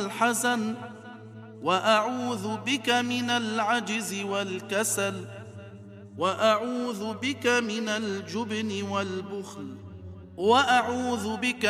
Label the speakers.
Speaker 1: والحزن، وأعوذ بك من العجز والكسل، وأعوذ بك من الجبن والبخل، وأعوذ بك